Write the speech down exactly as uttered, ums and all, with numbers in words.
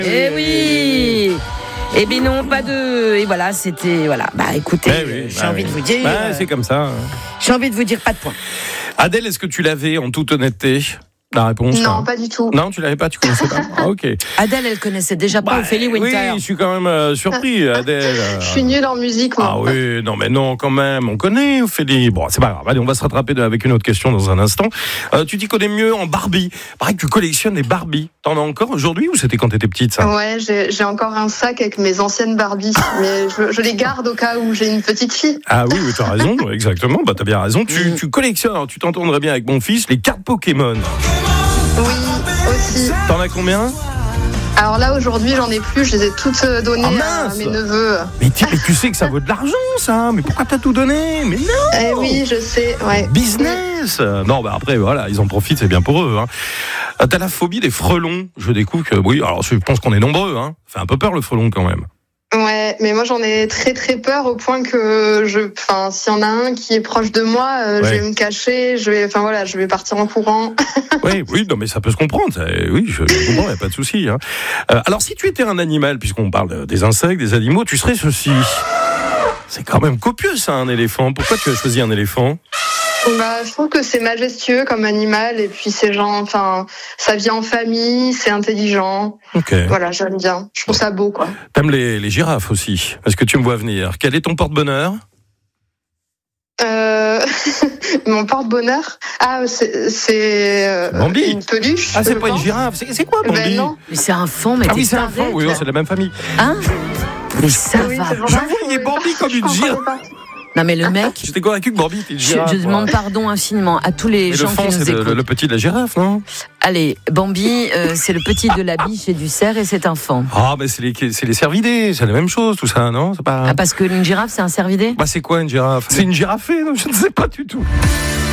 Eh oui. Eh bien non, pas de... Et voilà, c'était... Voilà. Bah écoutez, eh oui, j'ai bah envie oui. de vous dire... Bah, c'est comme ça. J'ai envie de vous dire pas de point. Adèle, est-ce que tu l'avais en toute honnêteté ? La réponse Non, hein. pas du tout. Non, tu l'avais pas, tu connaissais pas. Ah, ok. Adèle, elle connaissait déjà pas Bah, Ophélie Winter. Oui, je suis quand même euh, surpris, Adèle. Euh... Je suis nulle en musique, moi. Ah oui, non mais non, quand même, on connaît Ophélie. Bon, c'est pas grave. Allez, on va se rattraper avec une autre question dans un instant. Euh, tu t'y connais mieux en Barbie. Pareil que tu collectionnes des Barbie. T'en as encore aujourd'hui ou c'était quand t'étais petite, ça ? Ouais, j'ai, j'ai encore un sac avec mes anciennes Barbies, mais je, je les garde au cas où j'ai une petite fille. Ah oui, oui, tu as raison, exactement. Bah t'as bien raison. Tu, tu collectionnes. Alors, tu t'entendrais bien avec mon fils les cartes Pokémon. Oui, aussi. T'en as combien ? Alors là, aujourd'hui, j'en ai plus. Je les ai toutes données Ah, à mes neveux. Mais tu, mais tu sais que ça vaut de l'argent, ça. Mais pourquoi t'as tout donné ? Mais non. Eh oui, je sais. Ouais. Business. Non, bah après, voilà, ils en profitent, c'est bien pour eux. Hein. T'as la phobie des frelons. Je découvre que, oui, alors je pense qu'on est nombreux. Hein. Ça fait un peu peur, le frelon, quand même. Ouais, mais moi j'en ai très très peur au point que je, enfin, s'il y en a un qui est proche de moi, euh, Ouais. je vais me cacher, je vais, enfin voilà, je vais partir en courant. Oui, oui, non, mais ça peut se comprendre. Ça, oui, je comprends, il n'y a pas de souci. Hein. Euh, alors, si tu étais un animal, puisqu'on parle des insectes, des animaux, tu serais ceci. C'est quand même copieux, ça, un éléphant. Pourquoi tu as choisi un éléphant ? Bah, je trouve que c'est majestueux comme animal et puis c'est genre, enfin, ça vit en famille, c'est intelligent. Ok. Voilà, j'aime bien. Je trouve ça beau, quoi. T'aimes les, les girafes aussi. Est-ce que tu me vois venir ? Quel est ton porte-bonheur ? Euh... Mon porte-bonheur. Ah, c'est, c'est euh, Bambi. une peluche. Ah, c'est je pas une pense. girafe. C'est, c'est quoi, Bambi ? Ben non. Mais c'est un fond, mais Ah t'es oui, c'est un tardé. fond. Oui, non, c'est la même famille. Hein ? Mais ça Oui, va. c'est pour Je ça que voyais je Bambi trouvais comme ça- une je girafe. comprenais pas. Non mais le mec, J'étais convaincu que Bambi était une je, girafe. je moi. demande pardon infiniment à tous les Mais gens le fond, qui nous c'est le, écoutent. le, le petit de la girafe, non ? Allez, Bambi, euh, c'est le petit de la biche et du cerf et c'est un fan. Ah, ben c'est les, c'est les cervidés. C'est la même chose, tout ça, non ? C'est pas... Ah, parce que une girafe, c'est un cervidé ? Bah, c'est quoi une girafe ? C'est une girafée, non ? Je ne sais pas du tout.